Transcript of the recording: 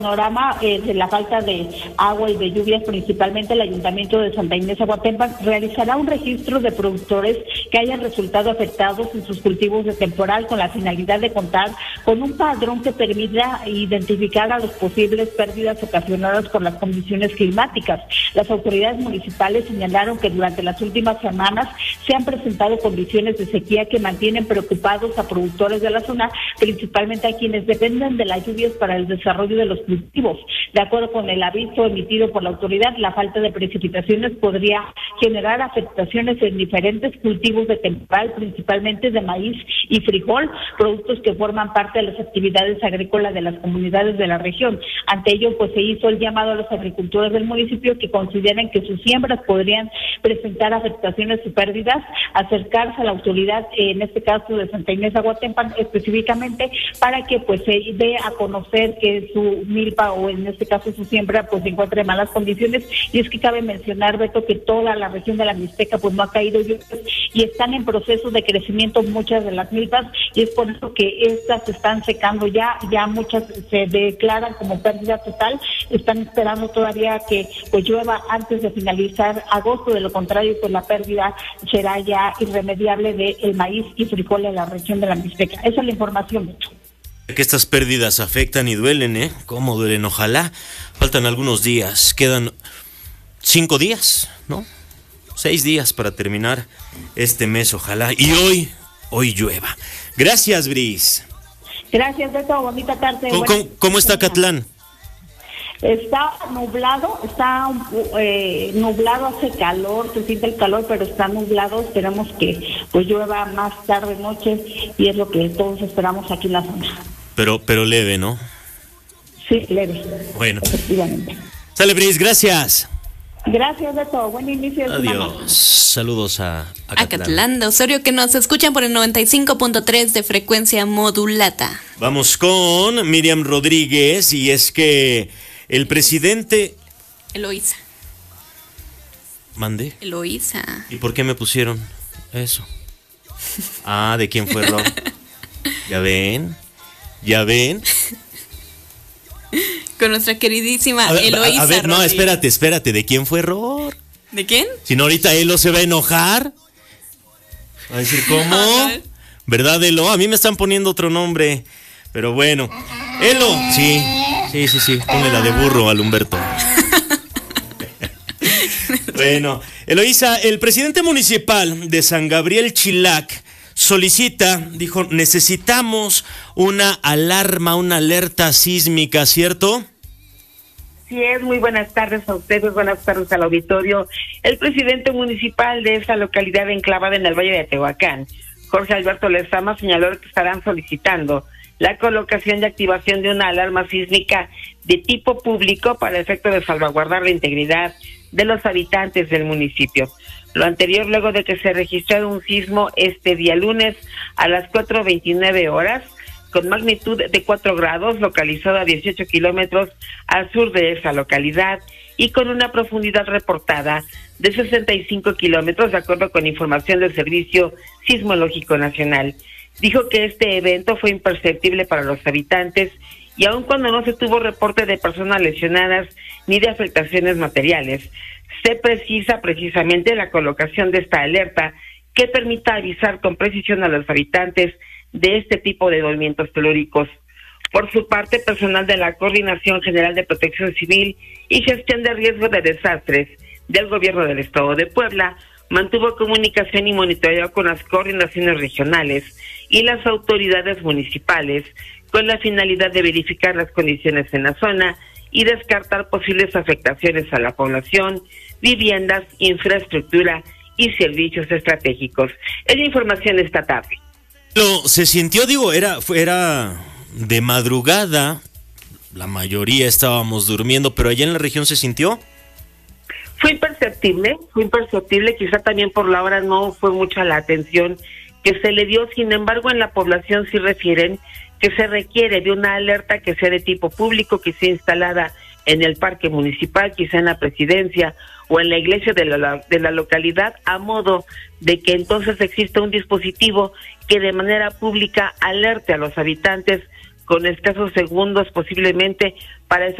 panorama de la falta de agua y de lluvias, principalmente el Ayuntamiento de Santa Inés Aguatempan realizará un registro de productores que hayan resultado afectados en sus cultivos de temporal con la finalidad de contar con un padrón que permita identificar a las posibles pérdidas ocasionadas por las condiciones climáticas. Las autoridades municipales señalaron que durante las últimas semanas se han presentado condiciones de sequía que mantienen preocupados a productores de la zona, principalmente a quienes dependen de las lluvias para el desarrollo de los cultivos. De acuerdo con el aviso emitido por la autoridad, la falta de precipitaciones podría generar afectaciones en diferentes cultivos de temporal, principalmente de maíz y frijol, productos que forman parte de las actividades agrícolas de las comunidades de la región. Ante ello, pues se hizo el llamado a los agricultores del municipio que consideren que sus siembras podrían presentar afectaciones y pérdidas, acercarse a la autoridad, en este caso de Santa Inés Aguatempan específicamente, para que pues se dé a conocer que su milpa o en este caso su siembra pues se encuentra en malas condiciones. Y es que cabe mencionar, Beto, que toda la región de la Mixteca pues no ha caído lluvias y están en proceso de crecimiento muchas de las milpas, y es por eso que estas se están secando ya muchas se declaran como pérdida total. Están esperando todavía que pues llueva antes de finalizar agosto, de lo contrario pues la pérdida será ya irremediable de el maíz y frijol en la región de la Mixteca. Esa es la información, Beto. Que estas pérdidas afectan y duelen, ¿eh? ¿Cómo duelen? Ojalá. Faltan algunos días. Quedan 5 días, ¿no? 6 días para terminar este mes, ojalá. Y hoy llueva. Gracias, Bris. Gracias, Beto. Bonita tarde. ¿Cómo está Acatlán? Está nublado, nublado, hace calor, se siente el calor, pero está nublado. Esperamos que pues llueva más tarde, noche, y es lo que todos esperamos aquí en la zona. Pero leve, ¿no? Sí, leve. Bueno. Efectivamente. Sale, Bris, gracias. Gracias, Beto. Buen inicio de semana. Adiós. Saludos a Acatlán de Osorio, que nos escuchan por el 95.3 de frecuencia modulata. Vamos con Miriam Rodríguez, y es que el presidente... Eloísa. ¿Mandé? Eloísa. ¿Y por qué me pusieron eso? Ah, ¿de quién fue error? ¿Ya ven? Con nuestra queridísima Eloísa. A ver, no, espérate, ¿de quién fue error? ¿De quién? Si no, ahorita Elo se va a enojar. Va a decir, ¿cómo? ¿Verdad, Elo? A mí me están poniendo otro nombre. Pero bueno. Elo, sí. Ponle la de burro al Humberto. Bueno, Eloísa, el presidente municipal de San Gabriel Chilac dijo, necesitamos una alarma, una alerta sísmica, ¿cierto? Sí es, muy buenas tardes a ustedes, buenas tardes al auditorio. El presidente municipal de esa localidad enclavada en el Valle de Tehuacán, Jorge Alberto Lezama, señaló que estarán solicitando la colocación y activación de una alarma sísmica de tipo público para efecto de salvaguardar la integridad de los habitantes del municipio. Lo anterior luego de que se registrara un sismo este día lunes a las 4:29 horas con magnitud de 4 grados, localizado a 18 kilómetros al sur de esa localidad y con una profundidad reportada de 65 kilómetros, de acuerdo con información del Servicio Sismológico Nacional. Dijo que este evento fue imperceptible para los habitantes y aun cuando no se tuvo reporte de personas lesionadas ni de afectaciones materiales, se precisa precisamente la colocación de esta alerta que permita avisar con precisión a los habitantes de este tipo de movimientos telúricos. Por su parte, personal de la Coordinación General de Protección Civil y Gestión de Riesgos de Desastres del Gobierno del Estado de Puebla mantuvo comunicación y monitoreo con las coordinaciones regionales y las autoridades municipales con la finalidad de verificar las condiciones en la zona y descartar posibles afectaciones a la población, viviendas, infraestructura y servicios estratégicos. Es la información esta tarde. Se sintió, era de madrugada, la mayoría estábamos durmiendo, pero allá en la región se sintió. Fue imperceptible, quizá también por la hora no fue mucha la atención que se le dio. Sin embargo, en la población sí refieren que se requiere de una alerta que sea de tipo público, que sea instalada en el parque municipal, quizá en la presidencia o en la iglesia de la localidad, a modo de que entonces exista un dispositivo que de manera pública alerte a los habitantes con escasos segundos posiblemente para